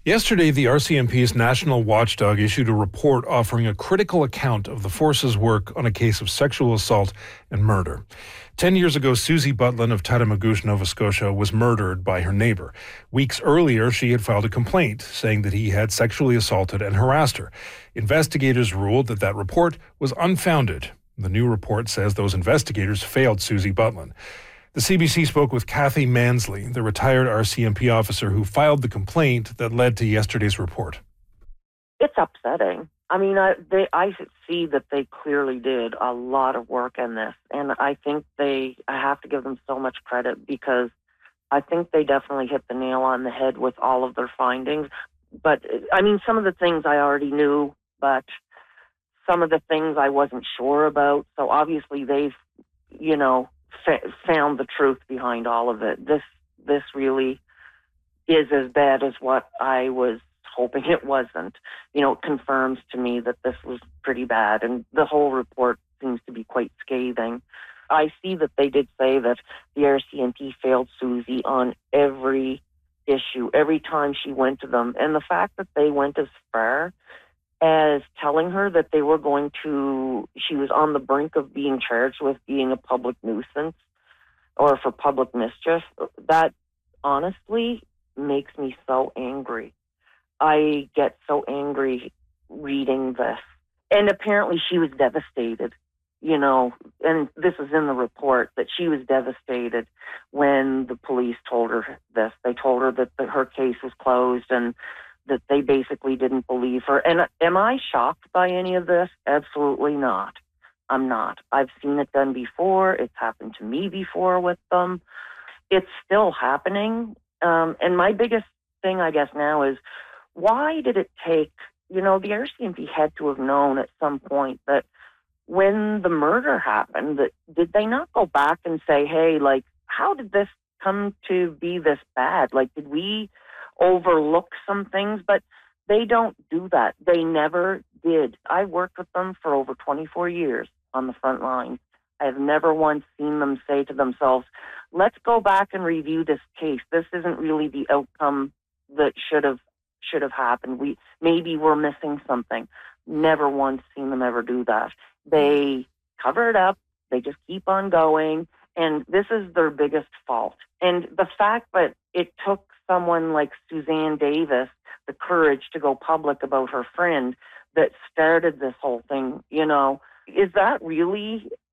Yesterday, the RCMP's national watchdog issued a report offering a critical account of the force's work on a case of sexual assault and murder. 10 years ago, Susie Butlin of Tatamagouche, Nova Scotia, was murdered by her neighbor. Weeks earlier, she had filed a complaint saying that he had sexually assaulted and harassed her. Investigators ruled that that report was unfounded. The new report says those investigators failed Susie Butlin. The CBC spoke with Kathy Mansley, the retired RCMP officer who filed the complaint that led to yesterday's report. It's upsetting. I mean, I see that they clearly did a lot of work in this, and I think I have to give them so much credit because I think they definitely hit the nail on the head with all of their findings. But, I mean, some of the things I already knew, but some of the things I wasn't sure about. So obviously they've, found the truth behind all of it. This really is as bad as what I was hoping it wasn't. It confirms to me that this was pretty bad, and the whole report seems to be quite scathing. I see that they did say that the RCMP failed Susie on every issue, every time she went to them, and the fact that they went as far as telling her that she was on the brink of being charged with being a public nuisance or for public mischief, that honestly makes me so angry. I get so angry reading this. And apparently she was devastated, and this is in the report, that she was devastated when the police told her this. They told her that her case was closed and that they basically didn't believe her. And am I shocked by any of this? Absolutely not. I'm not. I've seen it done before. It's happened to me before with them. It's still happening. And my biggest thing, I guess, now is why did it take, the RCMP had to have known at some point that when the murder happened, did they not go back and say, hey, how did this come to be this bad? Did we overlook some things? But they don't do that. They never did. I worked with them for over 24 years on the front lines. I have never once seen them say to themselves, let's go back and review this case. This isn't really the outcome that should have happened. Maybe we're missing something. Never once seen them ever do that. They cover it up. They just keep on going. And this is their biggest fault. And the fact that it took someone like Suzanne Davis the courage to go public about her friend that started this whole thing, is that really